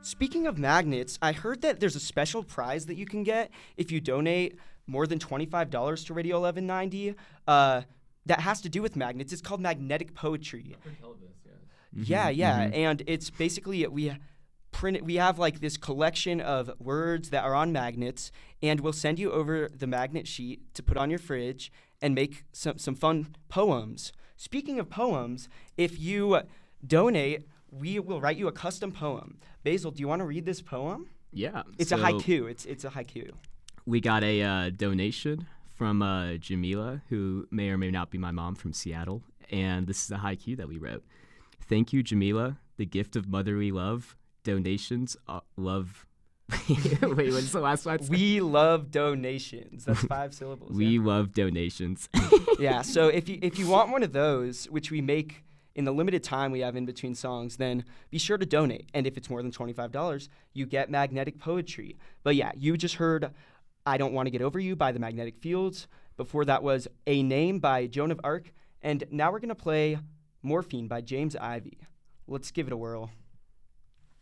Speaking of magnets, I heard that there's a special prize that you can get if you donate more than $25 to Radio 1190. That has to do with magnets. It's called magnetic poetry. I've heard tell of this, yes. Yeah. And it's basically we have like this collection of words that are on magnets, and we'll send you over the magnet sheet to put on your fridge and make some fun poems. Speaking of poems, if you donate, we will write you a custom poem. Basil, do you want to read this poem? Yeah. It's a haiku. It's a haiku. We got a donation from Jamila, who may or may not be my mom from Seattle, and this is a haiku that we wrote. Thank you, Jamila, the gift of motherly love. Donations, love. Wait, what's the last one? We love donations. That's 5 syllables. We love donations. Yeah, so if you want one of those, which we make in the limited time we have in between songs, then be sure to donate. And if it's more than $25, you get magnetic poetry. But yeah, you just heard I Don't Want to Get Over You by the Magnetic Fields. Before that was A Name by Joan of Arc. And now we're going to play Morphine by James Ivy. Let's give it a whirl.